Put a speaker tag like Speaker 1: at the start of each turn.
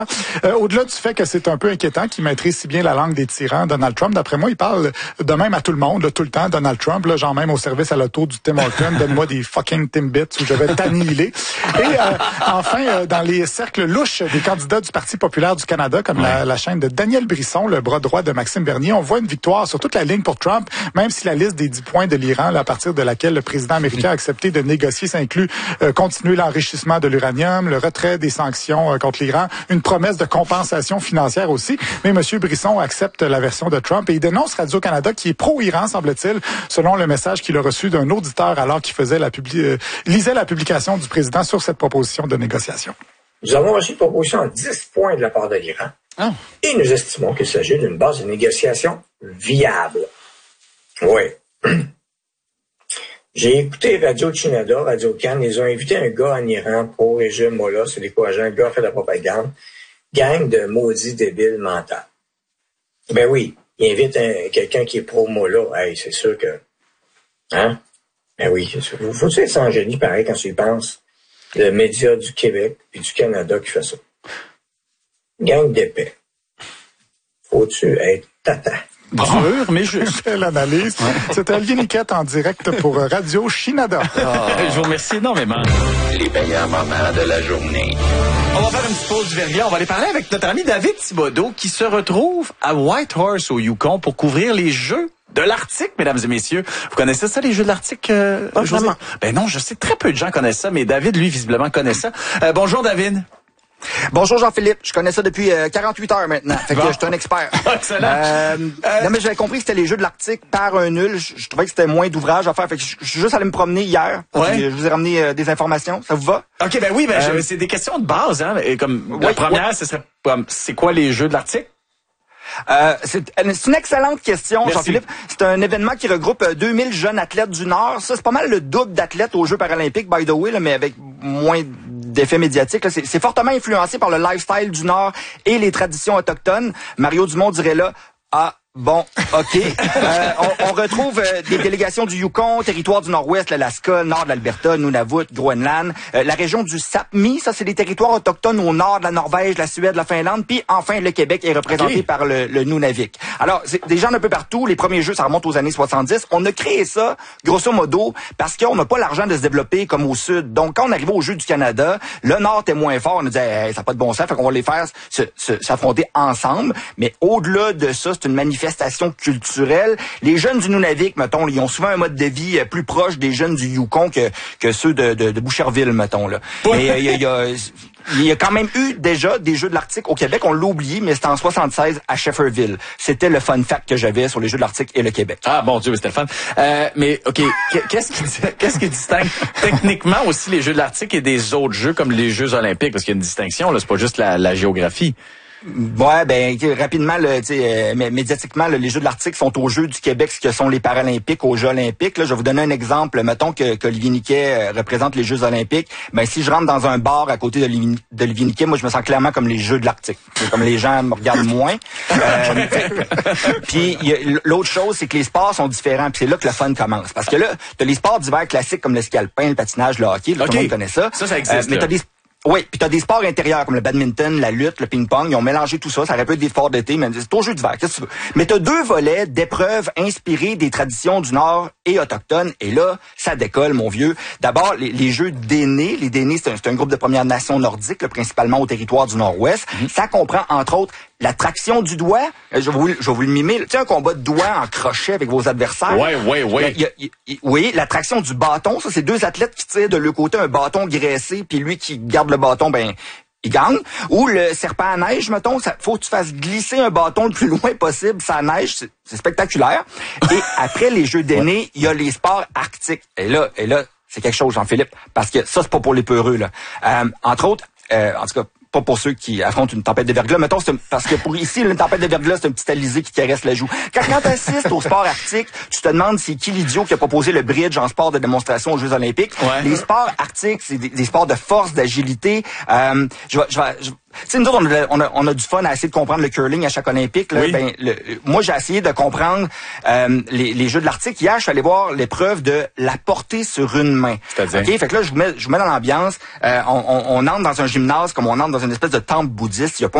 Speaker 1: Au-delà du fait que c'est un peu inquiétant qu'il maîtrise si bien la langue des tyrans, Donald Trump, d'après moi, il parle de même à tout le monde, là, tout le temps, Donald Trump, là, genre même au service à l'auto du Tim Hortons, donne-moi des fucking Timbits où je vais t'annihiler. Et enfin, dans les cercles louches des candidats du Parti populaire du Canada, comme la chaîne de Daniel Brisson, le bras droit de Maxime Bernier, on voit une victoire sur toute la ligne pour Trump, même si la liste des 10 points de l'Iran, là, à partir de laquelle le président américain a accepté de négocier, ça inclut continuer l'enrichissement de l'uranium, le retrait des sanctions contre l'Iran, une promesse de compensation financière aussi. Mais M. Brisson accepte la version de Trump et il dénonce Radio-Canada qui est pro-Iran, semble-t-il, selon le message qu'il a reçu d'un auditeur alors qu'il faisait lisait la publication du président sur cette proposition de négociation.
Speaker 2: Nous avons reçu une proposition à 10 points de la part de l'Iran. Et nous estimons qu'il s'agit d'une base de négociation viable. Oui. J'ai écouté Radio-Canada, Radio-Can, ils ont invité un gars en Iran pro-régime Mollah, c'est décourageant, un gars fait de la propagande, gang de maudits débiles mentaux. Ben oui, il invite quelqu'un qui est pro-Mollah, hey, c'est sûr que... Hein? Ben oui, c'est sûr. Faut-tu être sans génie, pareil, quand tu y penses? Le média du Québec et du Canada qui fait ça. Gang d'épais. Faut-tu être tata?
Speaker 1: Dur, mais juste l'analyse. C'était Olivier Niquette en direct pour Radio Shinada.
Speaker 3: Je vous remercie énormément.
Speaker 4: Les meilleurs moments de la journée.
Speaker 3: On va faire une petite pause du verglas. On va aller parler avec notre ami David Thibodeau qui se retrouve à Whitehorse au Yukon pour couvrir les Jeux de l'Arctique, mesdames et messieurs. Vous connaissez ça, les Jeux de l'Arctique?
Speaker 5: Pas vraiment.
Speaker 3: Ben non, je sais, très peu de gens connaissent ça, mais David, lui, visiblement, connaît ça. Bonjour, David.
Speaker 5: Bonjour Jean-Philippe, je connais ça depuis 48 heures maintenant. Fait que je suis un expert.
Speaker 3: Excellent.
Speaker 5: Non mais j'avais compris que c'était les Jeux de l'Arctique par un nul. Je trouvais que c'était moins d'ouvrage à faire. Fait que je suis juste allé me promener hier. Je vous ai ramené des informations. Ça vous va?
Speaker 3: OK, ben oui, c'est des questions de base, hein. Et comme la première, ce serait c'est quoi les Jeux de l'Arctique?
Speaker 5: C'est une excellente question,
Speaker 3: Merci.
Speaker 5: Jean-Philippe. C'est un événement qui regroupe 2000 jeunes athlètes du Nord. Ça, c'est pas mal le double d'athlètes aux Jeux paralympiques, by the way, là, mais avec moins d'effets médiatiques. C'est fortement influencé par le lifestyle du Nord et les traditions autochtones. Mario Dumont dirait là, bon, OK. On retrouve des délégations du Yukon, territoire du Nord-Ouest, l'Alaska, nord de l'Alberta, Nunavut, Groenland, la région du Sapmi, ça c'est des territoires autochtones au nord de la Norvège, la Suède, la Finlande, puis enfin le Québec est représenté par le Nunavik. Alors, c'est des gens d'un peu partout, les premiers jeux, ça remonte aux années 70. On a créé ça, grosso modo, parce qu'on n'a pas l'argent de se développer comme au Sud. Donc, quand on arrivait aux Jeux du Canada, le Nord était moins fort, on nous disait, hey, ça n'a pas de bon sens, fait qu'on va les faire s'affronter ensemble. Mais au-delà de ça, c'est une manifestation culturelle. Les jeunes du Nunavik, mettons, ils ont souvent un mode de vie plus proche des jeunes du Yukon que ceux de Boucherville, mettons, là. Mais il y a quand même eu déjà des Jeux de l'Arctique au Québec, on l'a oublié, mais c'était en 76 à Shefferville. C'était le fun fact que j'avais sur les Jeux de l'Arctique et le Québec.
Speaker 3: Ah, bon Dieu, c'était le fun. Mais, OK, qu'est-ce qui distingue techniquement aussi les Jeux de l'Arctique et des autres jeux comme les Jeux olympiques? Parce qu'il y a une distinction, là, c'est pas juste la géographie.
Speaker 5: Ouais, ben rapidement, médiatiquement, les Jeux de l'Arctique sont aux Jeux du Québec, ce que sont les Paralympiques aux Jeux olympiques. Là, je vais vous donner un exemple. Mettons qu'Olivier Niquet représente les Jeux olympiques. Ben si je rentre dans un bar à côté d'Olivier Niquet, moi je me sens clairement comme les Jeux de l'Arctique. C'est comme les gens me regardent moins. Puis l'autre chose, c'est que les sports sont différents. Puis c'est là que le fun commence. Parce que là, t'as les sports d'hiver classiques comme le ski alpin, le patinage, le hockey. Là, tout le monde connaît ça.
Speaker 3: Ça existe.
Speaker 5: Mais oui, puis t'as des sports intérieurs comme le badminton, la lutte, le ping-pong. Ils ont mélangé tout ça. Ça aurait pu être des sports d'été, mais c'est au jeu d'hiver. Qu'est-ce que tu veux? Mais t'as deux volets d'épreuves inspirées des traditions du Nord et autochtones. Et là, ça décolle, mon vieux. D'abord, les jeux d'aînés. Les d'aînés, c'est un groupe de Premières Nations nordiques, là, principalement au territoire du Nord-Ouest. Ça comprend, entre autres, la traction du doigt. Je vais vous le mimer. Tu sais, un combat de doigts en crochet avec vos adversaires. Oui, la traction du bâton. Ça, c'est deux athlètes qui tirent de leur côté un bâton graissé, puis lui qui garde le bâton, ben il gagne. Ou le serpent à neige, mettons, faut que tu fasses glisser un bâton le plus loin possible, ça neige, c'est spectaculaire. Et après les Jeux d'aînés, il y a les sports arctiques. Et là, c'est quelque chose, Jean-Philippe, parce que ça, c'est pas pour les peureux, là. Entre autres, en tout cas, pas pour ceux qui affrontent une tempête de verglas. Mettons, parce que pour ici, une tempête de verglas, c'est un petit alizé qui caresse la joue. Quand t'assistes au sport arctique, tu te demandes c'est qui l'idiot qui a proposé le bridge en sport de démonstration aux Jeux olympiques. Ouais. Les sports arctiques, c'est des sports de force, d'agilité. sais, nous autres, on a du fun à essayer de comprendre le curling à chaque Olympique. Là.
Speaker 3: Oui.
Speaker 5: Ben, moi, j'ai essayé de comprendre les Jeux de l'Arctique. Hier, je suis allé voir l'épreuve de la portée sur une main.
Speaker 3: C'est-à-dire?
Speaker 5: OK? Fait que là, je vous mets dans l'ambiance. On entre dans un gymnase comme on entre dans une espèce de temple bouddhiste. Il y a pas